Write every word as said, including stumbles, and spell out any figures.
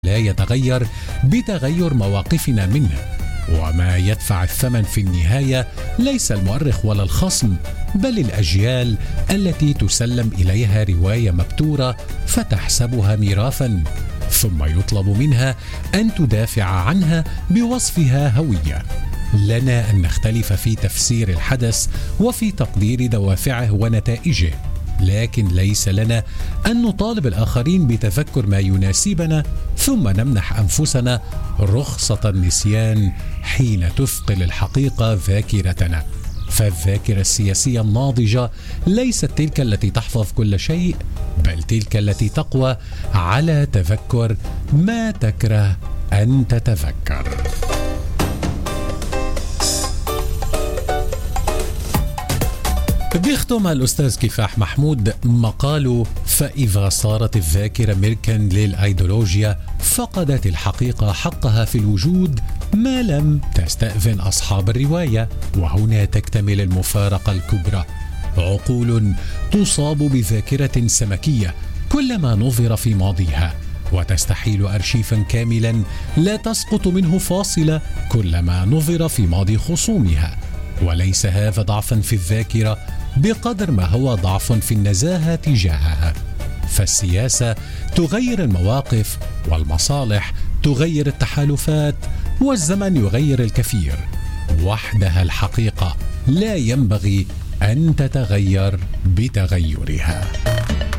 لا يتغير بتغير مواقفنا منه، وما يدفع الثمن في النهاية ليس المؤرخ ولا الخصم، بل الأجيال التي تسلم إليها رواية مبتورة فتحسبها ميراثا، ثم يطلب منها أن تدافع عنها بوصفها هوية. لنا أن نختلف في تفسير الحدث وفي تقدير دوافعه ونتائجه، لكن ليس لنا أن نطالب الآخرين بتذكر ما يناسبنا ثم نمنح أنفسنا رخصة النسيان حين تثقل الحقيقة ذاكرتنا. فالذاكرة السياسية الناضجة ليست تلك التي تحفظ كل شيء، بل تلك التي تقوى على تذكر ما تكره أن تتذكر. بيختم الأستاذ كفاح محمود مقاله: فإذا صارت الذاكرة ملكا للأيديولوجيا فقدت الحقيقة حقها في الوجود ما لم تستأذن أصحاب الرواية. وهنا تكتمل المفارقة الكبرى. عقول تصاب بذاكرة سمكية كلما نظر في ماضيها، وتستحيل أرشيفا كاملا لا تسقط منه فاصلة كلما نظر في ماضي خصومها. وليس هذا ضعفا في الذاكرة بقدر ما هو ضعف في النزاهة تجاهها. فالسياسة تغير المواقف، والمصالح تغير التحالفات، والزمن يغير الكثير. وحدها الحقيقة لا ينبغي أن تتغير بتغيرها.